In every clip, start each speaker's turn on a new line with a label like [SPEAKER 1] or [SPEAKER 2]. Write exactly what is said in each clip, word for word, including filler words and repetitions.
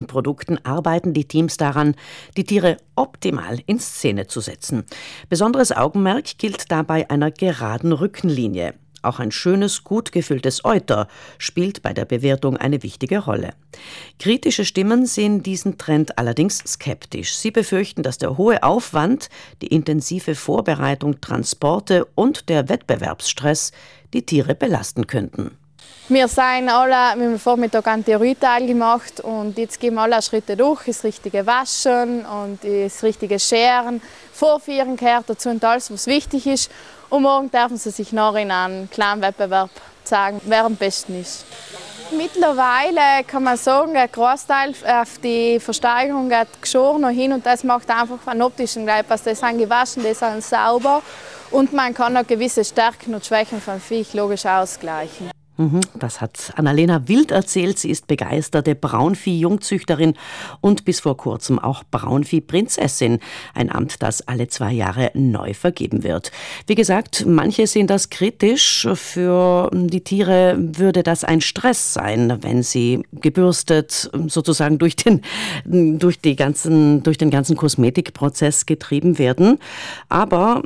[SPEAKER 1] Produkten arbeiten die Teams daran, die Tiere optimal in Szene zu setzen. Besonderes Augenmerk gilt dabei einer geraden Rückenlinie. Auch ein schönes, gut gefülltes Euter spielt bei der Bewertung eine wichtige Rolle. Kritische Stimmen sehen diesen Trend allerdings skeptisch. Sie befürchten, dass der hohe Aufwand, die intensive Vorbereitung, Transporte und der Wettbewerbsstress die Tiere belasten könnten.
[SPEAKER 2] Wir sind alle, wir haben am Vormittag einen Theorieteil gemacht und jetzt gehen wir alle Schritte durch, das richtige Waschen und das richtige Scheren, Vorführen gehört dazu und alles, was wichtig ist. Und morgen dürfen sie sich noch in einem kleinen Wettbewerb zeigen, wer am besten ist. Mittlerweile kann man sagen, ein Großteil auf die Versteigerung geht geschoren noch hin und das macht einfach einen optischen Gleitpass. Die sind gewaschen, die sind sauber und man kann auch gewisse Stärken und Schwächen vom Viech logisch ausgleichen.
[SPEAKER 1] Das hat Annalena Wild erzählt. Sie ist begeisterte Braunvieh-Jungzüchterin und bis vor kurzem auch Braunvieh-Prinzessin. Ein Amt, das alle zwei Jahre neu vergeben wird. Wie gesagt, manche sehen das kritisch. Für die Tiere würde das ein Stress sein, wenn sie gebürstet sozusagen durch den, durch die ganzen, durch den ganzen Kosmetikprozess getrieben werden. Aber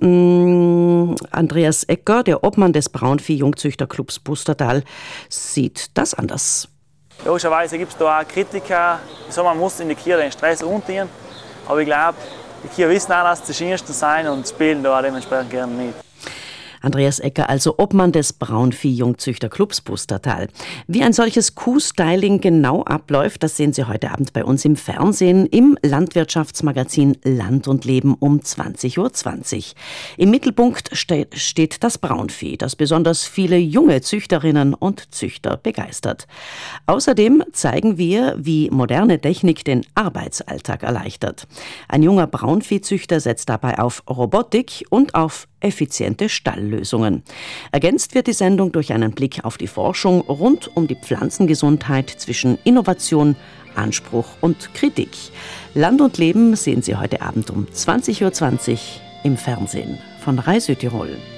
[SPEAKER 1] mh, Andreas Ecker, der Obmann des Braunvieh-Jungzüchterclubs Pustertal, sieht das anders.
[SPEAKER 3] Logischerweise gibt es da auch Kritiker, so, man muss in die Kühe den Stress umziehen. Aber ich glaube, die Kühe wissen auch, dass sie die schönsten sein und spielen da dementsprechend gerne mit.
[SPEAKER 1] Andreas Ecker, also Obmann des Braunvieh-Jungzüchterclubs Pustertal. Wie ein solches Kuhstyling genau abläuft, das sehen Sie heute Abend bei uns im Fernsehen im Landwirtschaftsmagazin Land und Leben um zwanzig Uhr zwanzig. Im Mittelpunkt ste- steht das Braunvieh, das besonders viele junge Züchterinnen und Züchter begeistert. Außerdem zeigen wir, wie moderne Technik den Arbeitsalltag erleichtert. Ein junger Braunviehzüchter setzt dabei auf Robotik und auf effiziente Stalllösungen. Ergänzt wird die Sendung durch einen Blick auf die Forschung rund um die Pflanzengesundheit zwischen Innovation, Anspruch und Kritik. Land und Leben sehen Sie heute Abend um zwanzig Uhr zwanzig im Fernsehen von Rai Südtirol.